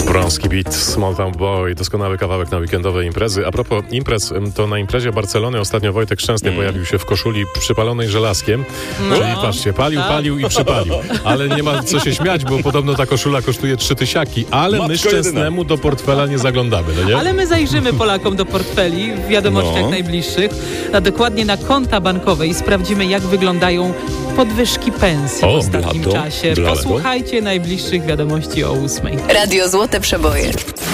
Bronski Beat, Small Town Boy, doskonały kawałek na weekendowe imprezy. A propos imprez, to na imprezie Barcelony ostatnio Wojtek Szczęsny pojawił się w koszuli przypalonej żelazkiem. Czyli patrzcie, palił i przypalił. Ale nie ma co się śmiać, bo podobno ta koszula kosztuje 3000, ale my Szczęsnemu do portfela nie zaglądamy, no nie? Ale my zajrzymy Polakom do portfeli w wiadomościach najbliższych, a dokładnie na konta bankowe i sprawdzimy, jak wyglądają podwyżki pensji w ostatnim czasie. Posłuchajcie najbliższych wiadomości o 8:00. Radio Złote Przeboje.